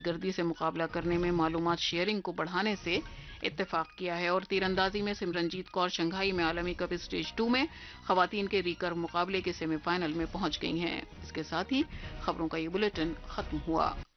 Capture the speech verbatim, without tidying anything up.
गर्दी से मुकाबला करने में मालूमात शेयरिंग को बढ़ाने से इत्तेफाक किया है। और तीरंदाजी में सिमरनजीत कौर शंघाई में आलमी कप स्टेज टू में खवातीन के रिकर्व मुकाबले के सेमीफाइनल में पहुंच गई हैं। इसके साथ ही खबरों का ये बुलेटिन खत्म हुआ।